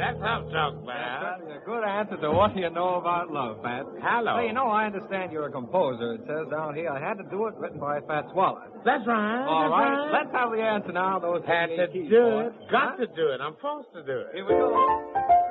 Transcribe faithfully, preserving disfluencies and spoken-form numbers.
That's how talk, man. That's a good answer to what you know about love, Pat. Hello. Hey, you know, I understand you're a composer. It says down here I had to do it, written by Fats Waller. That's right. All that's right. right. Let's have the answer now. Those Had to keys, do boy. it. Got to do it. I'm forced to do it. Here we go.